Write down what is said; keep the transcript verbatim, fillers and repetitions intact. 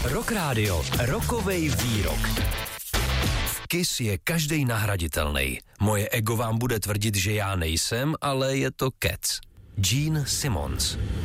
Rock Radio, rokovej výrok. V Kiss je každej nahraditelný. Moje ego vám bude tvrdit, že já nejsem, ale je to kec. Gene Simmons.